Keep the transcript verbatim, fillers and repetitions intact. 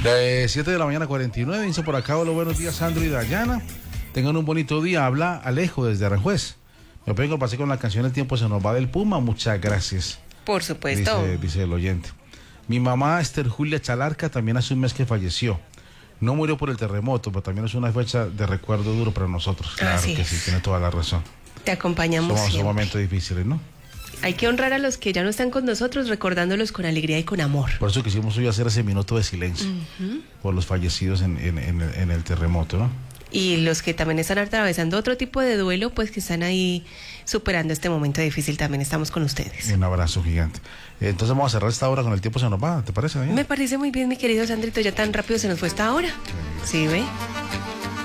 De siete de la mañana, cuarenta y nueve. Dice por acá, hola, buenos días, Sandro y Dayana. Tengan un bonito día. Habla Alejo desde Aranjuez. Me pego el paseo con la canción El tiempo se nos va del Puma. Muchas gracias. Por supuesto. Dice, dice el oyente. Mi mamá, Esther Julia Chalarca, también hace un mes que falleció. No murió por el terremoto, pero también es una fecha de recuerdo duro para nosotros. Claro Así que es. sí, tiene toda la razón. Te acompañamos Somos, son siempre. momentos difíciles, ¿no? Hay que honrar a los que ya no están con nosotros, recordándolos con alegría y con amor. Por eso quisimos hoy hacer ese minuto de silencio uh-huh. por los fallecidos en, en, en, el, en el terremoto, ¿no? Y los que también están atravesando otro tipo de duelo, pues que están ahí superando este momento difícil, también estamos con ustedes. Un abrazo gigante. Entonces vamos a cerrar esta hora con El tiempo se nos va, ¿te parece? ¿Bien? Me parece muy bien, mi querido Sandrito, ya tan rápido se nos fue esta hora. Sí, ¿ve?